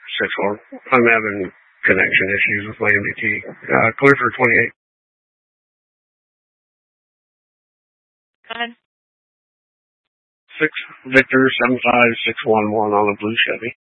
I'm having connection issues with my MDT. Clear for 28. Go ahead. 6 Victor 75611 on a blue Chevy.